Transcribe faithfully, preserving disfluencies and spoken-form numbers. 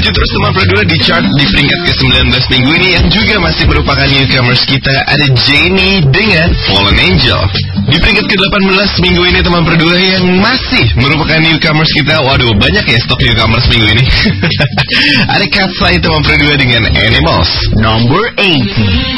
Maju terus teman berdua di chart di peringkat ke sembilan belas minggu ini, yang juga masih merupakan newcomers kita. Ada Jamie dengan Fallen Angel. Di peringkat ke delapan belas minggu ini teman berdua yang masih merupakan newcomers kita. Waduh, banyak ya stok newcomers minggu ini. Ada Katsai teman berdua dengan Animals. Number eighty.